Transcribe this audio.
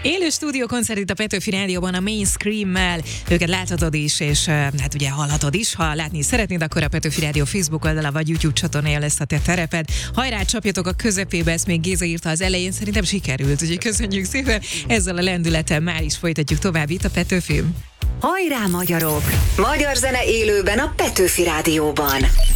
Élő stúdiókoncert itt a Petőfi Rádióban a Mainstream-mel. Őket láthatod is, és hát ugye hallhatod is. Ha látni szeretnéd, akkor a Petőfi Rádió Facebook oldala vagy YouTube csatornája lesz a te tereped. Hajrá, csapjatok a közepébe, ezt még Géza írta az elején, szerintem sikerült, úgyhogy köszönjük szépen. Ezzel a lendülettel már is folytatjuk tovább itt a Petőfin. Hajrá, magyarok! Magyar zene élőben a Petőfi Rádióban.